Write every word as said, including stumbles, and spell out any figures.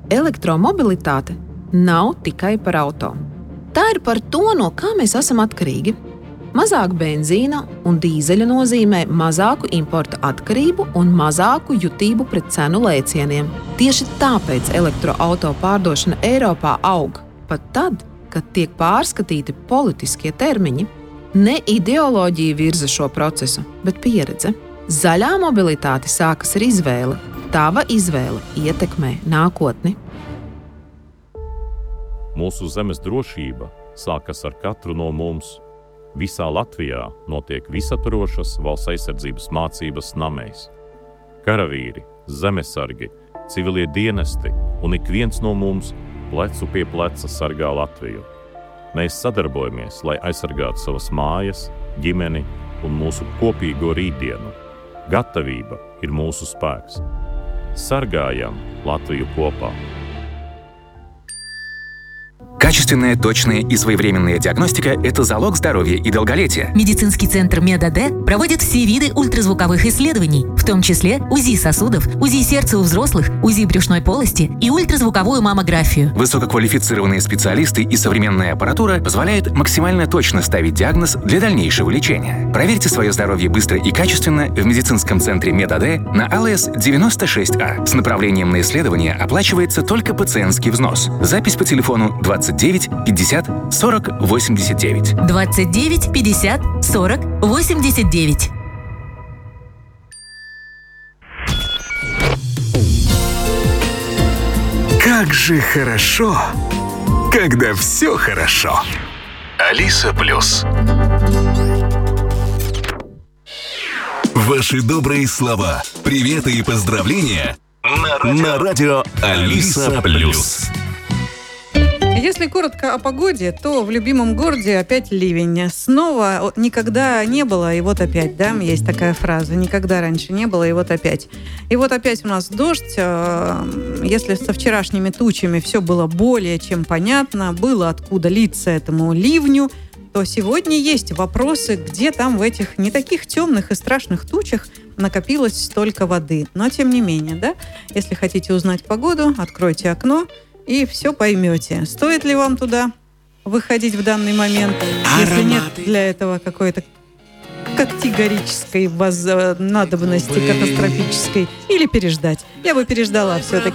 elektromobilitāte nav tikai par auto. Tā ir par to, no kā mēs esam atkarīgi. Mazāk benzīna un dīzeļa nozīmē mazāku importa atkarību un mazāku jutību pret cenu lēcieniem. Tieši tāpēc elektroauto pārdošana Eiropā aug, pat tad, kad tiek pārskatīti politiskie termiņi. Ne ideoloģija virza šo procesu, bet pieredze. Zaļā mobilitāte sākas ar izvēli. Tava izvēle ietekmē nākotni. Mūsu zemes drošība sākas ar katru no mums. Visā Latvijā notiek visaptvarošas valsts aizsardzības mācības namēs. Karavīri, zemesargi, civilie dienesti un ik viens no mums plecu pie pleca sargā Latviju. Mēs sadarbojamies, lai aizsargātu savas mājas, ģimeni un mūsu kopīgo rītdienu. Gatavība ir mūsu spēks. Sargājam Латвию kopā. Качественная, точная и своевременная диагностика – это залог здоровья и долголетия. Медицинский центр МедАД проводит все виды ультразвуковых исследований, в том числе УЗИ сосудов, УЗИ сердца у взрослых, УЗИ брюшной полости и ультразвуковую маммографию. Высококвалифицированные специалисты и современная аппаратура позволяют максимально точно ставить диагноз для дальнейшего лечения. Проверьте свое здоровье быстро и качественно в медицинском центре МедАД на АЛС девяносто шесть А. С направлением на исследование оплачивается только пациентский взнос. Запись по телефону двадцать девять пятьдесят сорок восемьдесят девять. двадцать девять пятьдесят сорок восемьдесят девять. Как же хорошо, когда все хорошо. Алиса Плюс. Ваши добрые слова, приветы и поздравления на радио, на радио Алиса Плюс. Если коротко о погоде, то в любимом городе опять ливень. Снова никогда не было, и вот опять, да, есть такая фраза. Никогда раньше не было, и вот опять. И вот опять у нас дождь. Если со вчерашними тучами все было более чем понятно, было откуда литься этому ливню, то сегодня есть вопросы, где там в этих не таких темных и страшных тучах накопилось столько воды. Но тем не менее, да, если хотите узнать погоду, откройте окно, и все поймете. Стоит ли вам туда выходить в данный момент, если нет для этого какой-то категорической воз... надобности, катастрофической, или переждать? Я бы переждала все-таки.